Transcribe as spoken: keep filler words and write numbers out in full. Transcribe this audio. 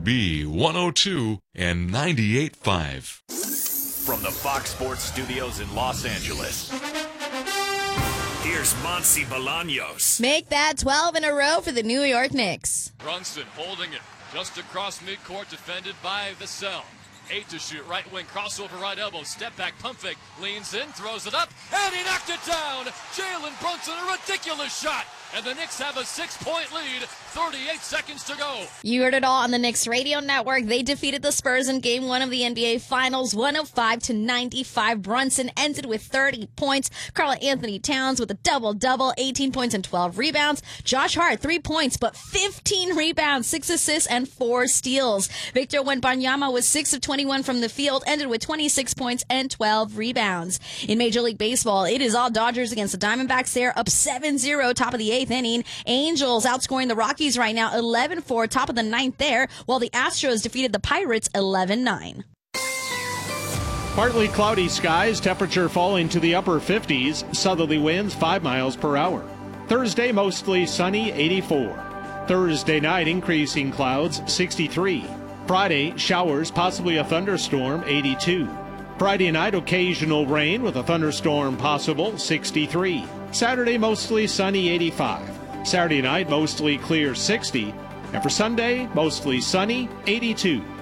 B one oh two and ninety-eight point five. From the Fox Sports Studios in Los Angeles, here's Monsi Bolaños. Make that twelve in a row for the New York Knicks. Brunson holding it just across midcourt, defended by Vassell. Eight to shoot, right wing, crossover, right elbow, step back, pump fake, leans in, throws it up, and he knocked it down. Jalen Brunson, a ridiculous shot. And the Knicks have a six-point lead, thirty-eight seconds to go. You heard it all on the Knicks Radio Network. They defeated the Spurs in Game one of the N B A Finals, one oh five to ninety-five. Brunson ended with thirty points. Karl-Anthony Towns with a double-double, eighteen points and twelve rebounds. Josh Hart, three points, but fifteen rebounds, six assists, and four steals. Victor Wembanyama was six of twenty-one from the field, ended with twenty-six points and twelve rebounds. In Major League Baseball, it is all Dodgers against the Diamondbacks. They're up seven zero, top of the eighth inning. Angels outscoring the Rockies right now eleven four, top of the ninth there, while the Astros defeated the Pirates eleven nine. Partly cloudy skies, temperature falling to the upper fifties, southerly winds five miles per hour. Thursday, mostly sunny, eighty-four. Thursday night, increasing clouds, sixty-three. Friday, showers, possibly a thunderstorm, eighty-two. Friday night, occasional rain with a thunderstorm possible, sixty-three. Saturday, mostly sunny, eighty-five. Saturday night, mostly clear, sixty. And for Sunday, mostly sunny, eighty-two.